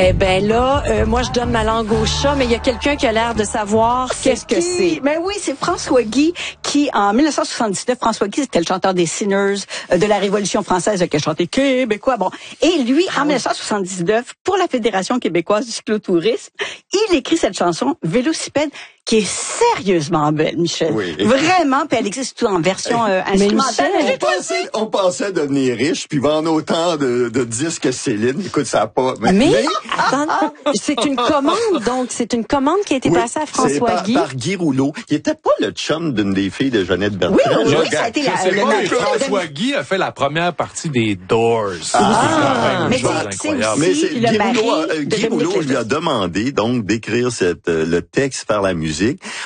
Eh ben là, moi je donne ma langue au chat, mais il y a quelqu'un qui a l'air de savoir qu'est-ce que c'est. Ben oui, c'est François Guy qui, en 1979, François Guy, c'était le chanteur des Sinners de la Révolution française qui a chanté québécois. Bon, et lui, en 1979, pour la Fédération québécoise du cyclotourisme, il écrit cette chanson Vélocipède qui est sérieusement belle, Michel. Oui. Vraiment, puis elle existe tout en version instrumentale. On pensait devenir riche, puis vendre autant de disques que Céline. Écoute, ça n'a pas... Mais attends, c'est une commande, donc. C'est une commande qui a été passée à François Guy. Par Guy Rouleau. Il était pas le chum d'une des filles de Jeannette Bertrand. Oui, ça a été le mari de François Guy a fait la première partie des Doors. Mais c'est le mari de Guy Rouleau lui a demandé donc d'écrire le texte par la musique.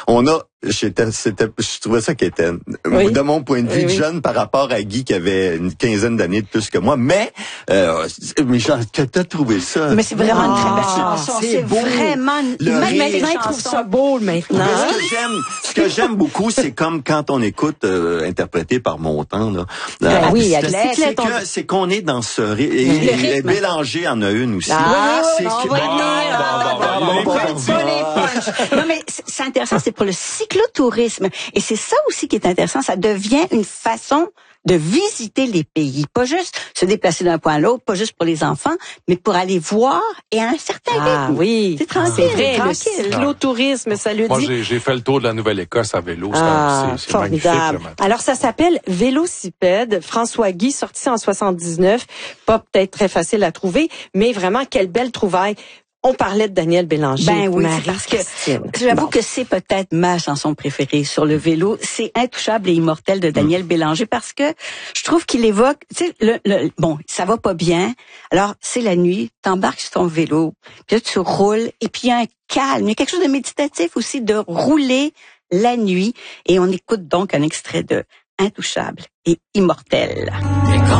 Je trouvais ça qu'était, de mon point de vue, de jeune par rapport à Guy qui avait une quinzaine d'années de plus que moi. Mais Jean, t'as trouvé ça? Mais c'est vraiment une très belle chanson. C'est vraiment maintenant, il trouve ça beau, maintenant. Ce que j'aime beaucoup, c'est comme quand on écoute, interprété par Montand, là. C'est qu'on est dans ce rythme. Et Bélanger en a une aussi. Non, mais c'est intéressant, c'est pour le cyclotourisme. Et c'est ça aussi qui est intéressant. Ça devient une façon de visiter les pays. Pas juste se déplacer d'un point à l'autre, pas juste pour les enfants, mais pour aller voir et à un certain rythme. Ah oui. C'est tranquille. C'est vrai, le cyclotourisme, ça le dit. Moi, j'ai fait le tour de la Nouvelle-Écosse à vélo. C'est formidable. magnifique. Alors, ça s'appelle Vélocipède. François Guy, sorti en 79. Pas peut-être très facile à trouver, mais vraiment, quelle belle trouvaille. On parlait de Daniel Bélanger. Ben oui, parce que j'avoue que c'est peut-être ma chanson préférée sur le vélo. C'est Intouchable et immortel de Daniel Bélanger parce que je trouve qu'il évoque, tu sais, bon, ça va pas bien. Alors, c'est la nuit, t'embarques sur ton vélo, puis là, tu roules, et puis il y a un calme. Il y a quelque chose de méditatif aussi de rouler la nuit. Et on écoute donc un extrait de Intouchable et immortel.